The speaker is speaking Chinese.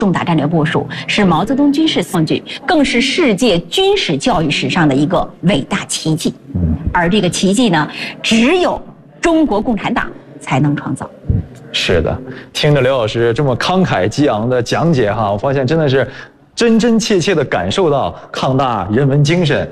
重大战略部署，是毛泽东军事创举，更是世界军事教育史上的一个伟大奇迹。而这个奇迹呢，只有中国共产党才能创造。 是的，听着刘老师这么慷慨激昂的讲解哈，我发现真的是真真切切地感受到抗大人文精神。